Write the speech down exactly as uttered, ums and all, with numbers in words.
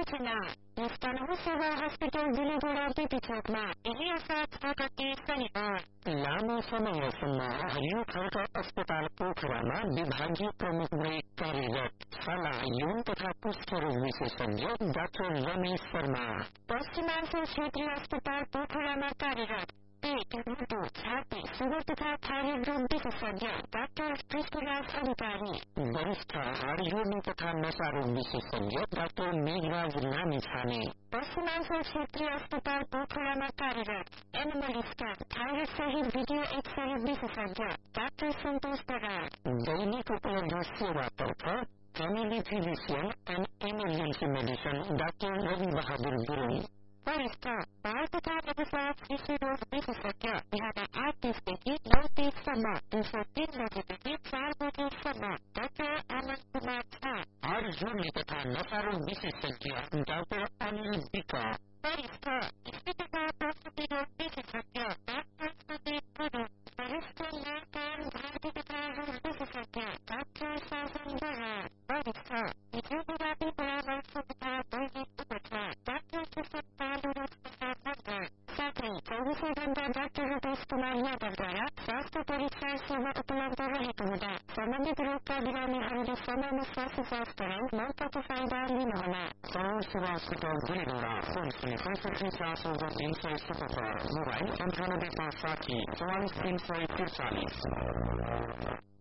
सूचना स्थानीय सेवा हस्पिटल दिलेगुडा टिपिचोकमा यही साथ प्रगति शनिबार लामो समयसम्म हरियो खड्का अस्पताल पोखरामा विभागीय प्रमुख भई कार्यरत शाला यौन तथा पुष्ट रोग विशेषज्ञ डाक्टर रमेश शर्मा पश्चिमाञ्चल क्षेत्रीय अस्पताल पोखरामा कार्यरत पेट मुटु छाती सुगर तथा थाइरोइड रोग विशेषज्ञ डाक्टर पृष्ठराज अधिकारी वरिष्ठ हाडयोनी तथा नशा रोग विशेषज्ञ डाक्टर मेघराज लामी छाने पश्चिमाञ्चल क्षेत्रीय अस्पताल पोखरामा कार्यरत एनिमलिस्ट थाइरोइड सहित भिडियो एक्सरे विशेषज्ञ डाक्टर सन्तोष बरार दैनिक उपलब्ध सेवातर्फ family physician and emergency medicine doctor Rabi Bahadur Gurung वरिष्ठ बाल तथा अभिशाप शिशु रोग विशेषज्ञ बिहान आठ तीसदेखि नौ तीससम्म दिउँसो तीन बजेदेखि चार बजेसम्म डाक्टर आनन्द कुमार झा हाडयोनी तथा नशा रोग विशेषज्ञ डाक्टर अनिल विक वरिष्ठ स्त्री तथा प्रसुति रोग विशेषज्ञ डाक्टर सुदीप गुरुङ वरिष्ठ नाकान घाँटी तथा रोग विशेषज्ञ डाक्टर साजन बरार वरिष्ठ फिजियोथेरापी परामर्श तथा दैनिक उपचार डाक्टर किशोर तालुरज प्रसाद मगर साथै चौबिसै घण्टा डाक्टर रूपेश कुमार यादवद्वारा स्वास्थ्य परीक्षा सेवा उपलब्ध रहेको हुँदा सम्बन्धित रोगका बिरामीहरूले समयमा स्वास्थ्य जाँच गराई मौकाको फाइदा लिनुहोला। समूह सेवा अस्पताल दिलेगुडा फोन शून्य पैंसठी चार सौ दस तीन सय सतहत्तर मोबाइल अन्ठानब्बे पाँच साठी चौवालिस तीन सय त्रिचालिस।